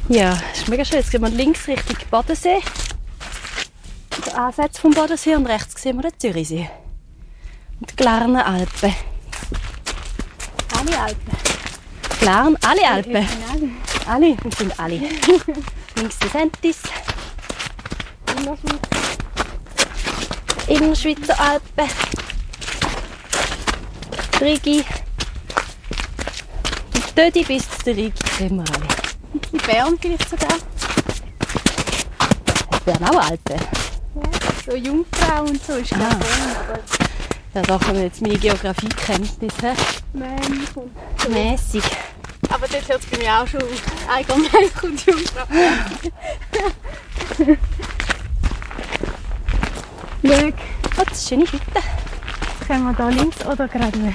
Ja, das ist mega schön. Jetzt gehen wir links Richtung Bodensee. Der Ansatz vom Bodensee und rechts sehen wir den Zürichsee. Und die Glarner Alpen. Alle Alpen. Glarn, alle Alpen. Alle. Alle, wir sind alle. Links die Sentis, Innerschweizer Alpen, die Rigi, die Tödi bis zu der Rigi sehen wir alle. Die Bern vielleicht sogar. Das wären auch Alpen. Ja, so Jungfrau und so ist das. Ja, da kommen jetzt meine Geografiekenntnisse. Mäßig. Aber dort hört es bei mir auch schon auf. Allgemein kommt Jungfrau. Schau, Oh, das ist eine schöne Hütte. jetzt können wir da links oder gerade.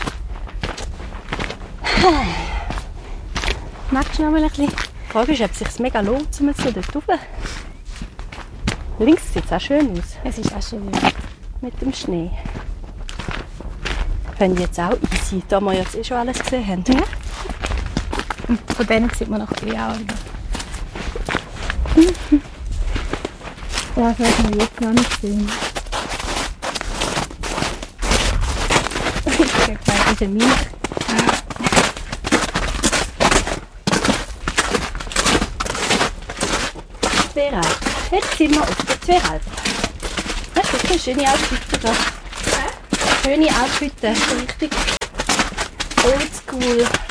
Magst du noch mal ein bisschen? Die Frage ist, ob es sich mega lohnt, um jetzt so dort rauf. Links sieht es auch schön aus, Es ist auch schön. mit dem Schnee. Fände ich jetzt auch easy, da wir jetzt schon alles gesehen haben. Ja. Und von denen sieht man nachher auch wieder. Das haben wir jetzt noch nicht gesehen. Das ist ein Milch. Zweralp. Jetzt sind wir auf der Zweralp. Das ist eine schöne Alphütte da. Schöne Alphütte. Richtig oldschool.